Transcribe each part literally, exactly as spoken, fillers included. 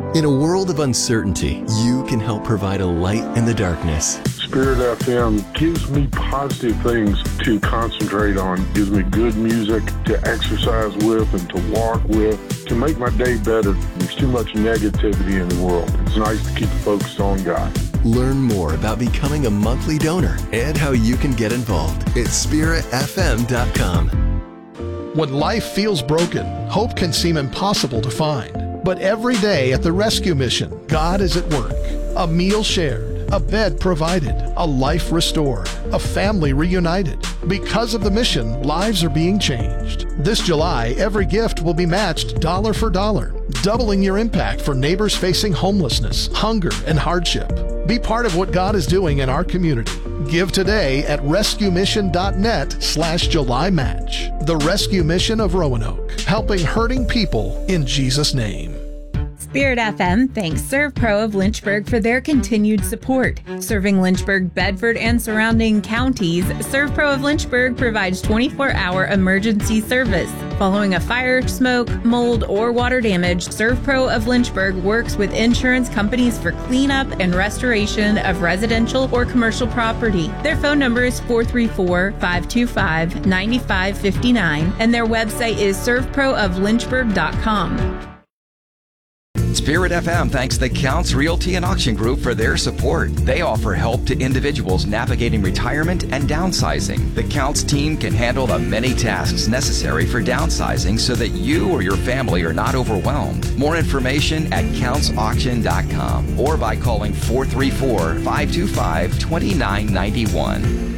In a world of uncertainty, you can help provide a light in the darkness. Spirit F M gives me positive things to concentrate on, gives me good music to exercise with and to walk with, to make my day better. There's too much negativity in the world. It's nice to keep focused on God. Learn more about becoming a monthly donor and how you can get involved at spirit f m dot com. When life feels broken, hope can seem impossible to find. But every day at the rescue mission, God is at work. A meal shared, a bed provided, a life restored, a family reunited. Because of the mission, lives are being changed. This July, every gift will be matched dollar for dollar, doubling your impact for neighbors facing homelessness, hunger, and hardship. Be part of what God is doing in our community. Give today at rescue mission dot net slash July match. The Rescue Mission of Roanoke, helping hurting people in Jesus' name. Spirit F M thanks ServPro of Lynchburg for their continued support. Serving Lynchburg, Bedford, and surrounding counties, ServPro of Lynchburg provides twenty-four hour emergency service. Following a fire, smoke, mold, or water damage, ServPro of Lynchburg works with insurance companies for cleanup and restoration of residential or commercial property. Their phone number is four three four, five two five, nine five five nine, and their website is serv pro of lynchburg dot com. Spirit F M thanks the Counts Realty and Auction Group for their support. They offer help to individuals navigating retirement and downsizing. The Counts team can handle the many tasks necessary for downsizing so that you or your family are not overwhelmed. More information at counts auction dot com or by calling four three four, five two five, two nine nine one.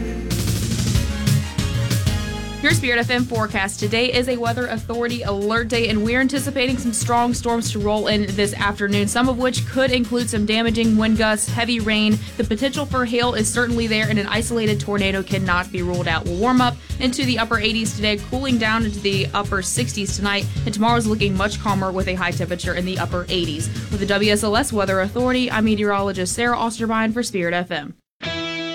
Your Spirit F M forecast today is a Weather Authority alert day, and we're anticipating some strong storms to roll in this afternoon, some of which could include some damaging wind gusts, heavy rain. The potential for hail is certainly there, and an isolated tornado cannot be ruled out. We'll warm up into the upper eighties today, cooling down into the upper sixties tonight, and tomorrow's looking much calmer with a high temperature in the upper eighties. With the W S L S Weather Authority, I'm meteorologist Sarah Osterbein for Spirit F M.